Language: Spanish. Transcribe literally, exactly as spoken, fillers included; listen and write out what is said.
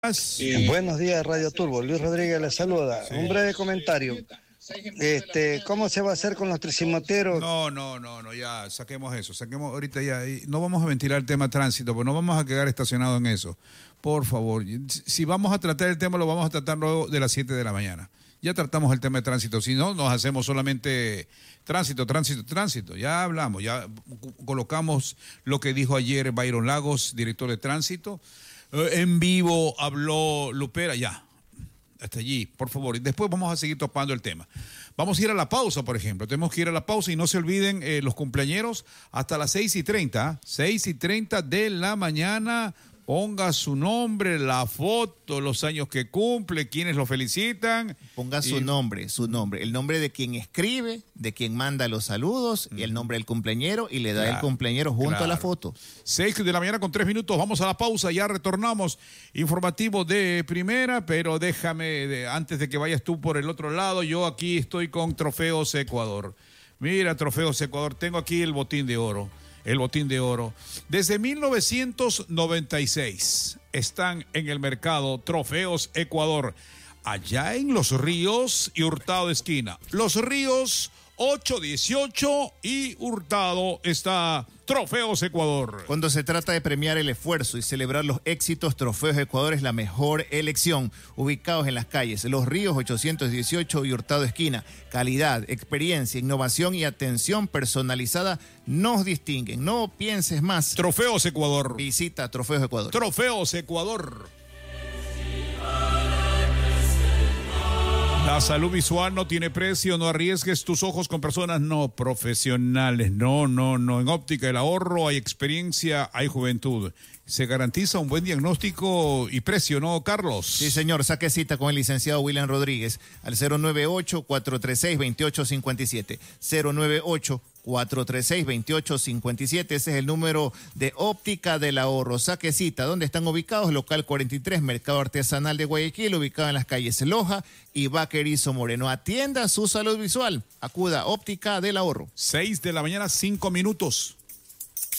Eh, Buenos días, Radio Turbo. Luis Rodríguez les saluda. Sí. Un breve comentario. Este, ¿cómo se va a hacer con los tricimoteros? No, no, no, no, ya, saquemos eso, saquemos ahorita ya, no vamos a ventilar el tema tránsito, pues no vamos a quedar estacionados en eso. Por favor, si vamos a tratar el tema, lo vamos a tratar luego de las siete de la mañana. Ya tratamos el tema de tránsito, si no, nos hacemos solamente tránsito, tránsito, tránsito. Ya hablamos, ya colocamos lo que dijo ayer Byron Lagos, director de tránsito. En vivo habló Lupera, ya, hasta allí, por favor. Y después vamos a seguir topando el tema. Vamos a ir a la pausa, por ejemplo. Tenemos que ir a la pausa y no se olviden eh, los cumpleañeros hasta las seis y treinta. seis y treinta de la mañana. Ponga su nombre, la foto, los años que cumple, quienes lo felicitan. Ponga su y... nombre, su nombre, el nombre de quien escribe, de quien manda los saludos, mm. y el nombre del cumpleañero, y le da claro, el cumpleañero junto claro. a la foto. Seis de la mañana con tres minutos, vamos a la pausa, ya retornamos. Informativo de primera, pero déjame, de, antes de que vayas tú por el otro lado, yo aquí estoy con Trofeos Ecuador. Mira, Trofeos Ecuador, tengo aquí el botín de oro. El botín de oro. Desde mil novecientos noventa y seis están en el mercado Trofeos Ecuador, allá en Los Ríos y Hurtado Esquina. Los Ríos ocho dieciocho y Hurtado está Trofeos Ecuador. Cuando se trata de premiar el esfuerzo y celebrar los éxitos, Trofeos Ecuador es la mejor elección. Ubicados en las calles Los Ríos ochocientos dieciocho y Hurtado Esquina. Calidad, experiencia, innovación y atención personalizada nos distinguen. No pienses más. Trofeos Ecuador. Visita Trofeos Ecuador. Trofeos Ecuador. La salud visual no tiene precio, no arriesgues tus ojos con personas no profesionales, no, no, no. En Óptica El Ahorro hay experiencia, hay juventud. Se garantiza un buen diagnóstico y precio, ¿no, Carlos? Sí, señor. Saque cita con el licenciado William Rodríguez al cero nueve ocho, cuatro tres seis, dos ocho cinco siete. cero nueve ocho, cuatro tres seis, dos ocho cinco siete. Ese es el número de Óptica del Ahorro. Saque cita. ¿Dónde están ubicados? Local cuarenta y tres, Mercado Artesanal de Guayaquil, ubicado en las calles Loja y Vaquerizo Moreno. Atienda su salud visual. Acuda Óptica del Ahorro. Seis de la mañana, cinco minutos.